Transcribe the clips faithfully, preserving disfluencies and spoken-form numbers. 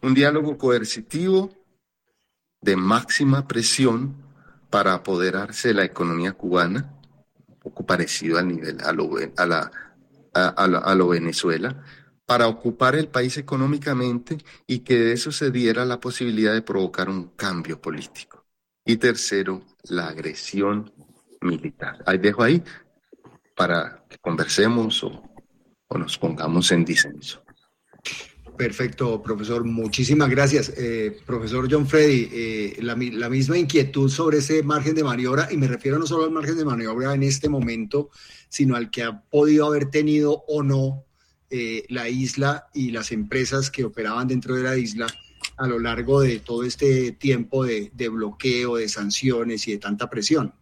Un diálogo coercitivo de máxima presión para apoderarse de la economía cubana, un poco parecido al nivel a lo, a la, a, a, lo, a lo Venezuela, para ocupar el país económicamente y que de eso se diera la posibilidad de provocar un cambio político. Y tercero, la agresión militar. Ahí dejo ahí para que conversemos o, o nos pongamos en disenso. Perfecto, profesor. Muchísimas gracias. Eh, profesor John Freddy, eh, la, la misma inquietud sobre ese margen de maniobra, y me refiero no solo al margen de maniobra en este momento, sino al que ha podido haber tenido o no eh, la isla y las empresas que operaban dentro de la isla a lo largo de todo este tiempo de, de bloqueo, de sanciones y de tanta presión.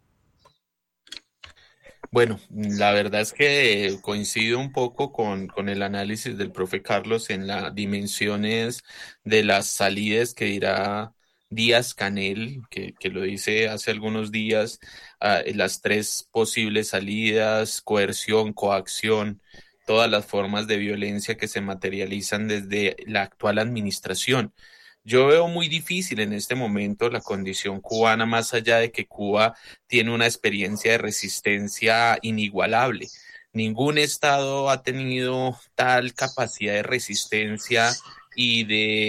Bueno, la verdad es que coincido un poco con, con el análisis del profe Carlos en las dimensiones de las salidas que dirá Díaz Canel, que, que lo dice hace algunos días, uh, las tres posibles salidas: coerción, coacción, todas las formas de violencia que se materializan desde la actual administración. Yo veo muy difícil en este momento la condición cubana, más allá de que Cuba tiene una experiencia de resistencia inigualable. Ningún estado ha tenido tal capacidad de resistencia y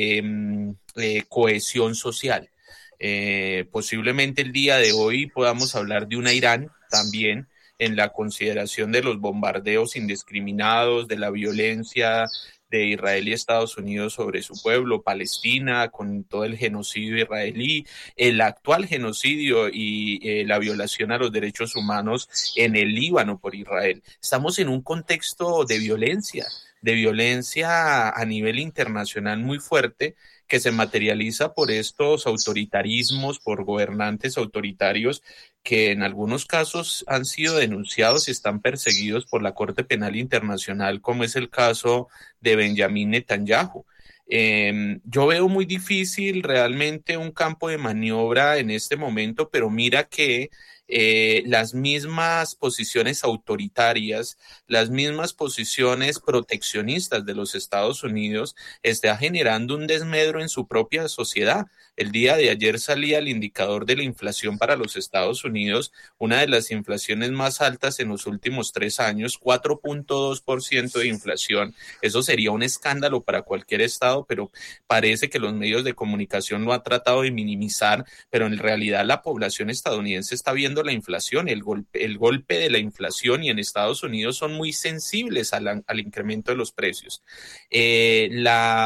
de eh, cohesión social. Eh, posiblemente el día de hoy podamos hablar de una Irán también, en la consideración de los bombardeos indiscriminados, de la violencia de Israel y Estados Unidos sobre su pueblo, Palestina, con todo el genocidio israelí, el actual genocidio y eh, la violación a los derechos humanos en el Líbano por Israel. Estamos en un contexto de violencia, de violencia a nivel internacional muy fuerte, que se materializa por estos autoritarismos, por gobernantes autoritarios que en algunos casos han sido denunciados y están perseguidos por la Corte Penal Internacional, como es el caso de Benjamín Netanyahu. Eh, yo veo muy difícil realmente un campo de maniobra en este momento, pero mira que eh, las mismas posiciones autoritarias, las mismas posiciones proteccionistas de los Estados Unidos está generando un desmedro en su propia sociedad. El día de ayer salía el indicador de la inflación para los Estados Unidos, una de las inflaciones más altas en los últimos tres años, cuatro punto dos por ciento de inflación. Eso sería un escándalo para cualquier estado, pero parece que los medios de comunicación lo han tratado de minimizar, pero en realidad la población estadounidense está viendo la inflación, el golpe, el golpe de la inflación, y en Estados Unidos son muy sensibles al, al incremento de los precios. Eh, la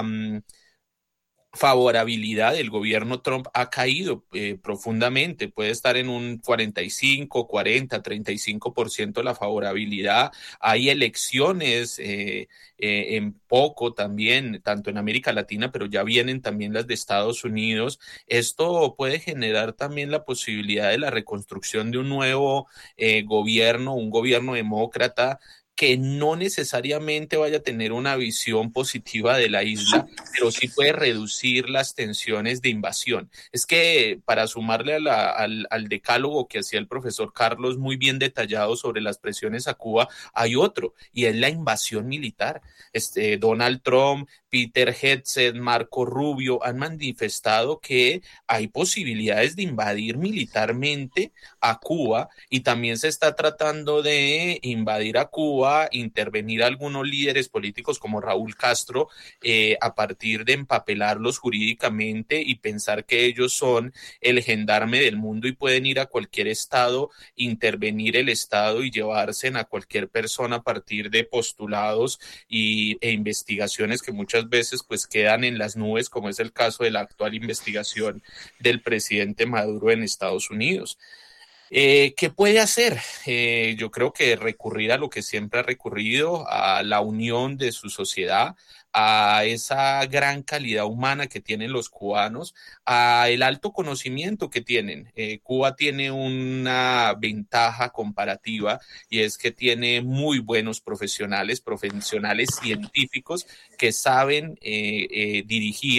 favorabilidad del gobierno Trump ha caído eh, profundamente, puede estar en un cuarenta y cinco, cuarenta, treinta y cinco por ciento la favorabilidad. Hay elecciones eh, eh, en poco también, tanto en América Latina, pero ya vienen también las de Estados Unidos. Esto puede generar también la posibilidad de la reconstrucción de un nuevo eh, gobierno, un gobierno demócrata, que no necesariamente vaya a tener una visión positiva de la isla, pero sí puede reducir las tensiones de invasión. Es que para sumarle a la, al, al decálogo que hacía el profesor Carlos muy bien detallado sobre las presiones a Cuba, hay otro, y es la invasión militar. Este, Donald Trump, Peter Hegseth, Marco Rubio han manifestado que hay posibilidades de invadir militarmente a Cuba, y también se está tratando de invadir a Cuba, intervenir a algunos líderes políticos como Raúl Castro, eh, a partir de empapelarlos jurídicamente y pensar que ellos son el gendarme del mundo y pueden ir a cualquier estado, intervenir el estado y llevarse a cualquier persona a partir de postulados y, e investigaciones que muchas veces pues quedan en las nubes, como es el caso de la actual investigación del presidente Maduro en Estados Unidos. Eh, ¿Qué puede hacer? Eh, yo creo que recurrir a lo que siempre ha recurrido, a la unión de su sociedad, a esa gran calidad humana que tienen los cubanos, a el alto conocimiento que tienen. Eh, Cuba tiene una ventaja comparativa, y es que tiene muy buenos profesionales, profesionales científicos que saben eh, eh, dirigir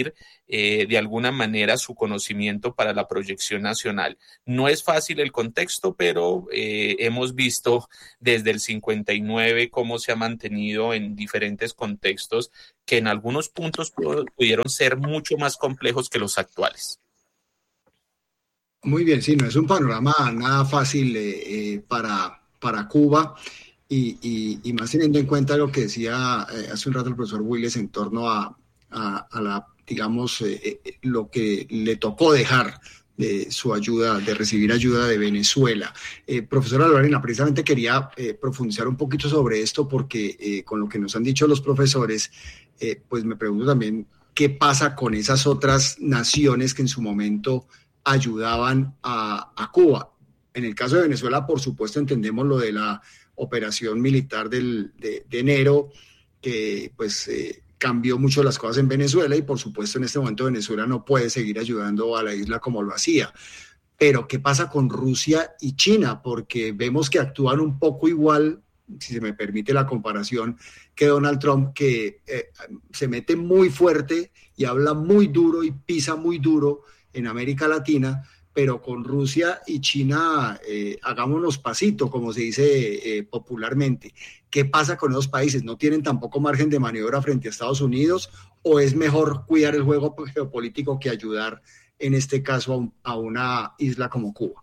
eh, de alguna manera su conocimiento para la proyección nacional. No es fácil el contexto, pero eh, hemos visto desde el cincuenta y nueve cómo se ha mantenido en diferentes contextos que en algunos puntos pudieron ser mucho más complejos que los actuales. Muy bien, sí, no es un panorama nada fácil eh, eh, para, para Cuba y, y, y más teniendo en cuenta lo que decía eh, hace un rato el profesor Willes en torno a, a, a la, digamos, eh, eh, lo que le tocó dejar de su ayuda, de recibir ayuda de Venezuela. Eh, profesora Lorena, precisamente quería eh, profundizar un poquito sobre esto porque eh, con lo que nos han dicho los profesores, eh, pues me pregunto también qué pasa con esas otras naciones que en su momento ayudaban a, a Cuba. En el caso de Venezuela, por supuesto, entendemos lo de la operación militar del, de, de enero, que pues eh, cambió mucho las cosas en Venezuela y por supuesto en este momento Venezuela no puede seguir ayudando a la isla como lo hacía. Pero ¿qué pasa con Rusia y China? Porque vemos que actúan un poco igual, si se me permite la comparación, que Donald Trump, que eh, se mete muy fuerte y habla muy duro y pisa muy duro en América Latina, pero con Rusia y China eh, hagámonos pasito, como se dice eh, popularmente. ¿Qué pasa con esos países? ¿No tienen tampoco margen de maniobra frente a Estados Unidos o es mejor cuidar el juego geopolítico que ayudar, en este caso, a, un, a una isla como Cuba?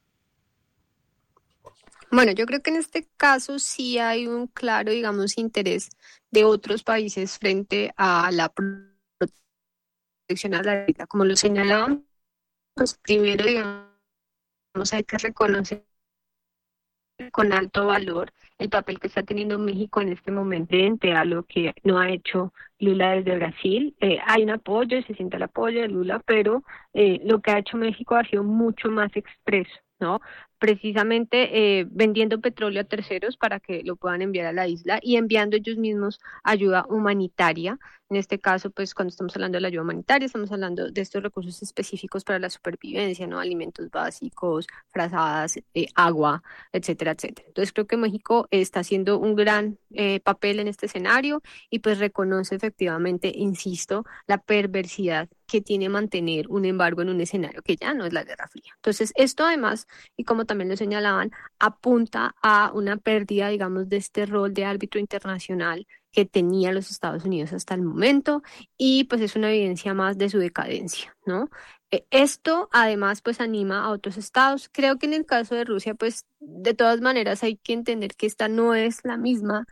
Bueno, yo creo que en este caso sí hay un claro, digamos, interés de otros países frente a la protección a la isla. Como lo señalaban, pues primero, digamos, hay que reconocer con alto valor el papel que está teniendo México en este momento frente a lo que no ha hecho Lula desde Brasil. Eh, hay un apoyo, se siente el apoyo de Lula, pero eh, lo que ha hecho México ha sido mucho más expreso, ¿no? Precisamente eh, vendiendo petróleo a terceros para que lo puedan enviar a la isla y enviando ellos mismos ayuda humanitaria. En este caso, pues cuando estamos hablando de la ayuda humanitaria, estamos hablando de estos recursos específicos para la supervivencia, ¿no? Alimentos básicos, frazadas, eh, agua, etcétera, etcétera. Entonces creo que México está haciendo un gran eh, papel en este escenario y pues reconoce efectivamente, insisto, la perversidad que tiene mantener un embargo en un escenario que ya no es la Guerra Fría. Entonces esto además, y como también lo señalaban, apunta a una pérdida, digamos, de este rol de árbitro internacional que tenía los Estados Unidos hasta el momento y pues es una evidencia más de su decadencia, ¿no? Eh, Esto además pues anima a otros estados. Creo que en el caso de Rusia pues de todas maneras hay que entender que esta no es la misma,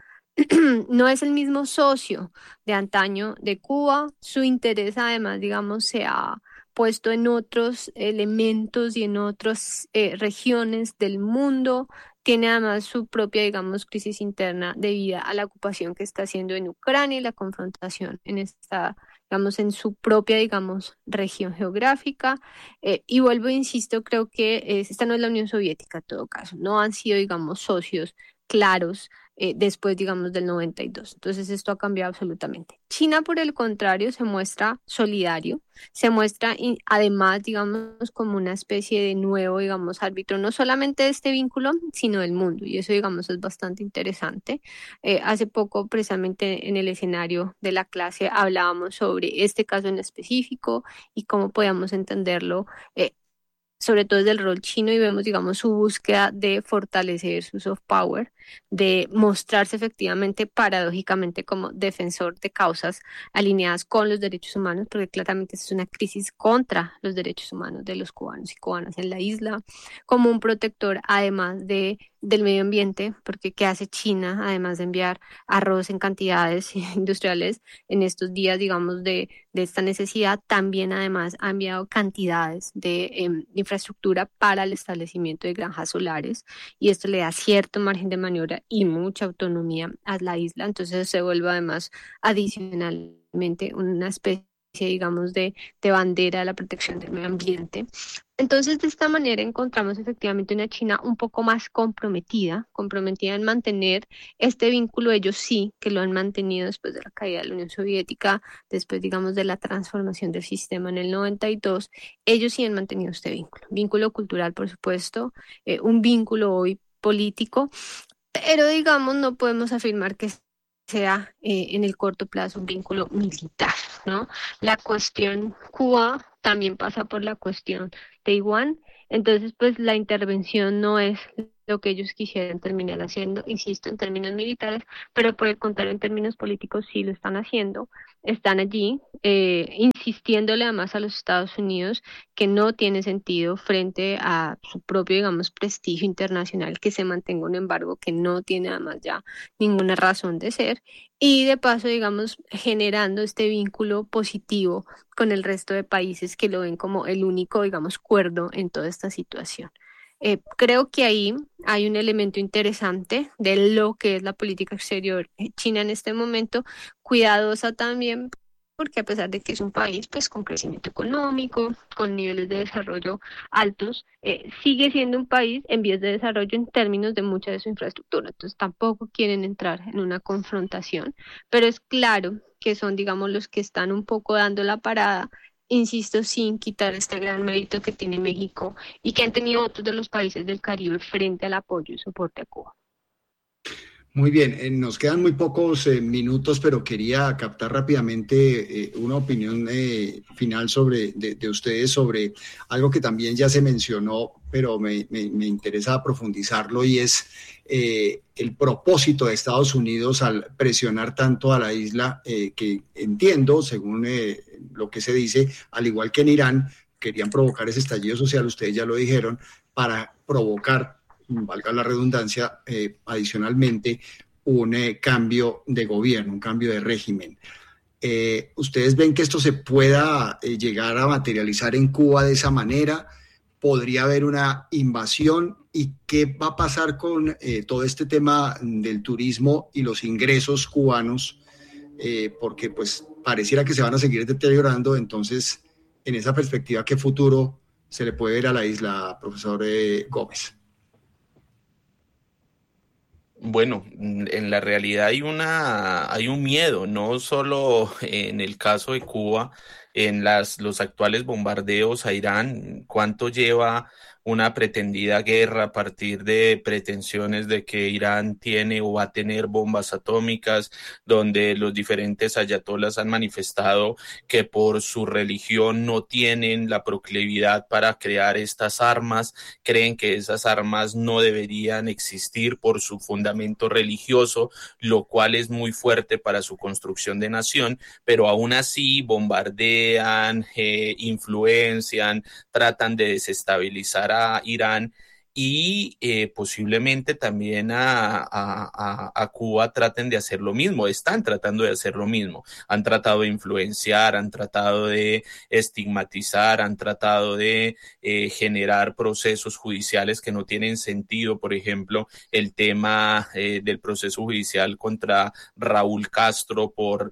no es el mismo socio de antaño de Cuba. Su interés además, digamos, se ha puesto en otros elementos y en otras eh, regiones del mundo. Tiene además su propia, digamos, crisis interna debido a la ocupación que está haciendo en Ucrania y la confrontación en esta, digamos, en su propia, digamos, región geográfica. Eh, y vuelvo, insisto, creo que eh, esta no es la Unión Soviética en todo caso. No han sido, digamos, socios claros eh, después, digamos, del noventa y dos. Entonces esto ha cambiado absolutamente. China, por el contrario, se muestra solidario, se muestra in- además, digamos, como una especie de nuevo, digamos, árbitro, no solamente de este vínculo, sino del mundo. Y eso, digamos, es bastante interesante. Eh, hace poco, precisamente en el escenario de la clase, hablábamos sobre este caso en específico y cómo podíamos entenderlo. eh, sobre todo desde el rol chino y vemos, digamos, su búsqueda de fortalecer su soft power, de mostrarse efectivamente, paradójicamente, como defensor de causas alineadas con los derechos humanos, porque claramente es una crisis contra los derechos humanos de los cubanos y cubanas en la isla, como un protector, además de del medio ambiente, porque ¿qué hace China, además de enviar arroz en cantidades industriales en estos días, digamos, de, de esta necesidad? También además ha enviado cantidades de eh, infraestructura para el establecimiento de granjas solares y esto le da cierto margen de maniobra y mucha autonomía a la isla, entonces se vuelve además adicionalmente una especie, digamos, de, de bandera de la protección del medio ambiente. Entonces, de esta manera encontramos efectivamente una China un poco más comprometida, comprometida en mantener este vínculo. Ellos sí que lo han mantenido después de la caída de la Unión Soviética, después, digamos, de la transformación del sistema en el noventa y dos. Ellos sí han mantenido este vínculo, vínculo cultural, por supuesto, eh, un vínculo hoy político, pero digamos, no podemos afirmar que sea eh, en el corto plazo un vínculo militar, ¿no? La cuestión Cuba también pasa por la cuestión Taiwán, entonces pues la intervención no es lo que ellos quisieran terminar haciendo, insisto, en términos militares, pero por el contrario, en términos políticos sí lo están haciendo, están allí, eh, insistiéndole además a los Estados Unidos que no tiene sentido frente a su propio, digamos, prestigio internacional que se mantenga un embargo que no tiene además ya ninguna razón de ser y de paso, digamos, generando este vínculo positivo con el resto de países que lo ven como el único, digamos, cuerdo en toda esta situación. Eh, creo que ahí hay un elemento interesante de lo que es la política exterior china en este momento, cuidadosa también, porque a pesar de que es un país pues con crecimiento económico, con niveles de desarrollo altos, eh, sigue siendo un país en vías de desarrollo en términos de mucha de su infraestructura. Entonces tampoco quieren entrar en una confrontación, pero es claro que son, digamos, los que están un poco dando la parada, insisto, sin quitar este gran mérito que tiene México y que han tenido otros de los países del Caribe frente al apoyo y soporte a Cuba. Muy bien, eh, nos quedan muy pocos eh, minutos, pero quería captar rápidamente eh, una opinión eh, final sobre de, de ustedes sobre algo que también ya se mencionó, pero me, me, me interesa profundizarlo y es eh, el propósito de Estados Unidos al presionar tanto a la isla, eh, que entiendo, según eh, lo que se dice, al igual que en Irán, querían provocar ese estallido social, ustedes ya lo dijeron, para provocar, valga la redundancia, eh, adicionalmente, un eh, cambio de gobierno, un cambio de régimen. Eh, ¿Ustedes ven que esto se pueda eh, llegar a materializar en Cuba de esa manera? ¿Podría haber una invasión? ¿Y qué va a pasar con eh, todo este tema del turismo y los ingresos cubanos? Eh, porque pues pareciera que se van a seguir deteriorando. Entonces, en esa perspectiva, ¿qué futuro se le puede ver a la isla, profesor eh, Gómez? Bueno, en la realidad hay una, hay un miedo, no solo en el caso de Cuba, en las, los actuales bombardeos a Irán, cuánto lleva una pretendida guerra a partir de pretensiones de que Irán tiene o va a tener bombas atómicas, donde los diferentes ayatolas han manifestado que por su religión no tienen la proclividad para crear estas armas, creen que esas armas no deberían existir por su fundamento religioso, lo cual es muy fuerte para su construcción de nación, pero aún así bombardean, eh, influencian, tratan de desestabilizar a Irán y eh, posiblemente también a, a, a, a Cuba traten de hacer lo mismo, están tratando de hacer lo mismo, han tratado de influenciar, han tratado de estigmatizar, han tratado de eh, generar procesos judiciales que no tienen sentido, por ejemplo, el tema eh, del proceso judicial contra Raúl Castro por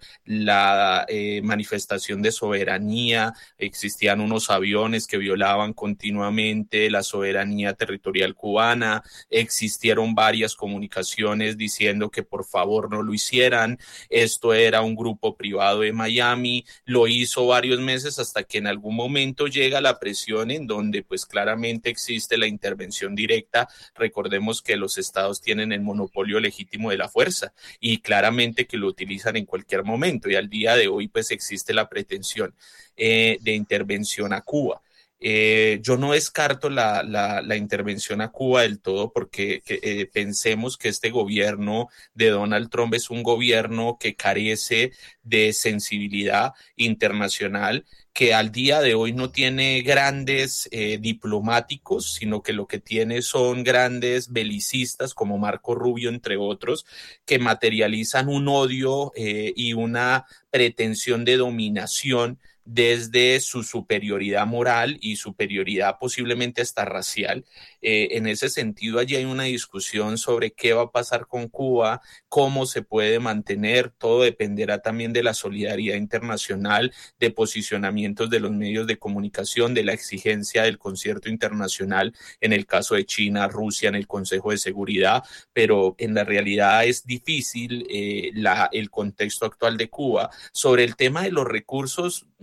la eh, manifestación de soberanía, existían unos aviones que violaban continuamente la soberanía territorial cubana, existieron varias comunicaciones diciendo que por favor no lo hicieran, esto era un grupo privado de Miami, lo hizo varios meses hasta que en algún momento llega la presión en donde pues claramente existe la intervención directa. Recordemos que los estados tienen el monopolio legítimo de la fuerza y claramente que lo utilizan en cualquier momento y al día de hoy pues existe la pretensión eh, de intervención a Cuba. Eh, yo no descarto la, la, la intervención a Cuba del todo porque que, eh, pensemos que este gobierno de Donald Trump es un gobierno que carece de sensibilidad internacional, que al día de hoy no tiene grandes eh, diplomáticos, sino que lo que tiene son grandes belicistas como Marco Rubio, entre otros, que materializan un odio eh, y una pretensión de dominación desde su superioridad moral y superioridad posiblemente hasta racial. Eh, en ese sentido, allí hay una discusión sobre qué va a pasar con Cuba, cómo se puede mantener, todo dependerá también de la solidaridad internacional, de posicionamientos de los medios de comunicación, de la exigencia del concierto internacional, en el caso de China, Rusia, en el Consejo de Seguridad, pero en la realidad es difícil eh, la, el contexto actual de Cuba. Sobre el tema de los recursos,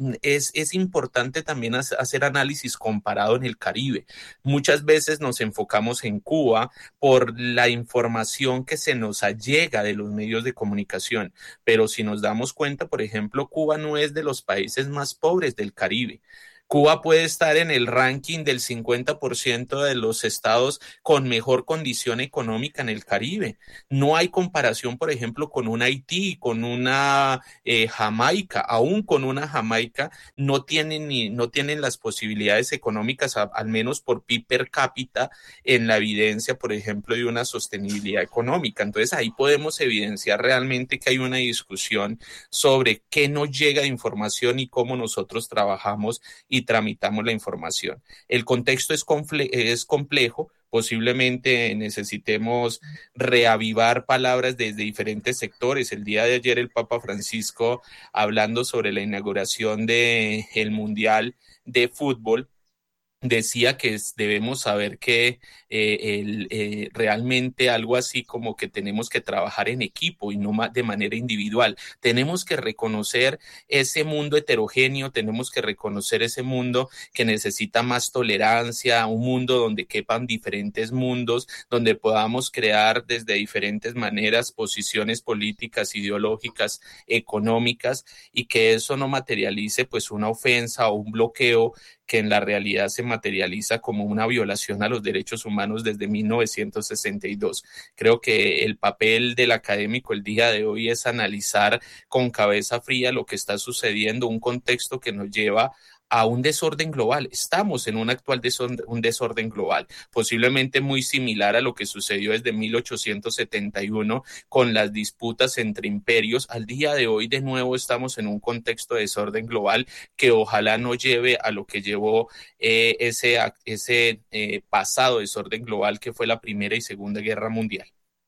es, es importante también hacer análisis comparado en el Caribe. Muchas veces nos enfocamos en Cuba por la información que se nos llega de los medios de comunicación, pero si nos damos cuenta, por ejemplo, Cuba no es de los países más pobres del Caribe. Cuba puede estar en el ranking del cincuenta por ciento de los estados con mejor condición económica en el Caribe. No hay comparación, por ejemplo, con un Haití, con una eh, Jamaica. Aún con una Jamaica no tienen, ni, no tienen las posibilidades económicas, a, al menos por P I B per cápita, en la evidencia, por ejemplo, de una sostenibilidad económica. Entonces ahí podemos evidenciar realmente que hay una discusión sobre qué nos llega de información y cómo nosotros trabajamos y tramitamos la información. El contexto es, comple- es complejo, posiblemente necesitemos reavivar palabras desde diferentes sectores. El día de ayer el Papa Francisco, hablando sobre la inauguración del Mundial de Fútbol, decía que debemos saber que eh, el, eh, realmente algo así como que tenemos que trabajar en equipo y no de manera individual. Tenemos que reconocer ese mundo heterogéneo, tenemos que reconocer ese mundo que necesita más tolerancia, un mundo donde quepan diferentes mundos, donde podamos crear desde diferentes maneras posiciones políticas, ideológicas, económicas, y que eso no materialice pues una ofensa o un bloqueo que en la realidad se materializa como una violación a los derechos humanos desde mil novecientos sesenta y dos. Creo que el papel del académico el día de hoy es analizar con cabeza fría lo que está sucediendo, un contexto que nos lleva a un desorden global. Estamos en un actual desorden, un desorden global, posiblemente muy similar a lo que sucedió desde mil ochocientos setenta y uno con las disputas entre imperios. Al día de hoy, de nuevo, estamos en un contexto de desorden global que ojalá no lleve a lo que llevó eh, ese, ese eh, pasado desorden global que fue la Primera y Segunda Guerra Mundial.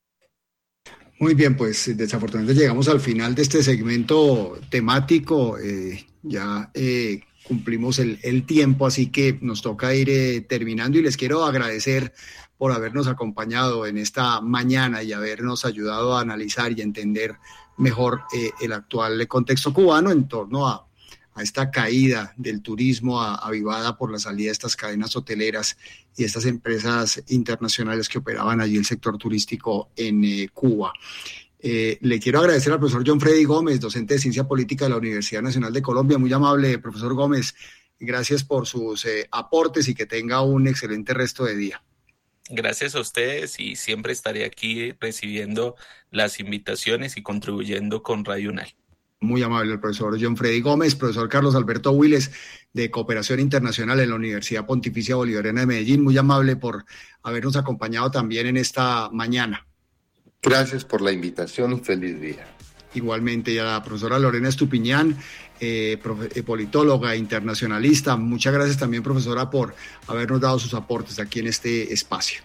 Muy bien, pues desafortunadamente llegamos al final de este segmento temático. Eh, ya eh, cumplimos el, el tiempo, así que nos toca ir eh, terminando, y les quiero agradecer por habernos acompañado en esta mañana y habernos ayudado a analizar y entender mejor eh, el actual contexto cubano en torno a, a esta caída del turismo a, avivada por la salida de estas cadenas hoteleras y estas empresas internacionales que operaban allí el sector turístico en eh, Cuba. Eh, le quiero agradecer al profesor John Freddy Gómez, docente de Ciencia Política de la Universidad Nacional de Colombia. Muy amable, profesor Gómez. Gracias por sus eh, aportes y que tenga un excelente resto de día. Gracias a ustedes, y siempre estaré aquí recibiendo las invitaciones y contribuyendo con Radio UNAL. Muy amable el profesor John Freddy Gómez. Profesor Carlos Alberto Willes, de Cooperación Internacional en la Universidad Pontificia Bolivariana de Medellín. Muy amable por habernos acompañado también en esta mañana. Gracias por la invitación y feliz día. Igualmente, a la profesora Lorena Estupiñán, eh, profe, politóloga internacionalista. Muchas gracias también, profesora, por habernos dado sus aportes aquí en este espacio.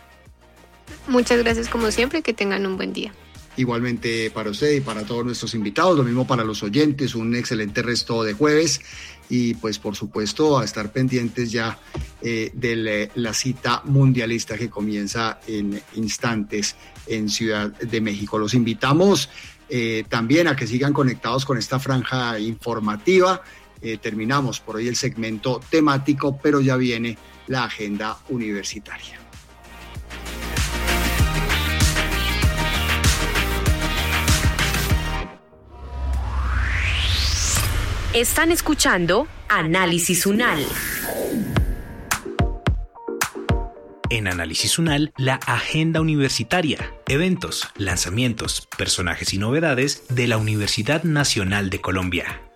Muchas gracias como siempre, que tengan un buen día. Igualmente para usted y para todos nuestros invitados, lo mismo para los oyentes, un excelente resto de jueves, y pues por supuesto a estar pendientes ya eh, de la cita mundialista que comienza en instantes en Ciudad de México. Los invitamos eh, también a que sigan conectados con esta franja informativa. Eh, terminamos por hoy el segmento temático, pero ya viene la agenda universitaria. Están escuchando Análisis UNAL. En Análisis UNAL, la agenda universitaria, eventos, lanzamientos, personajes y novedades de la Universidad Nacional de Colombia.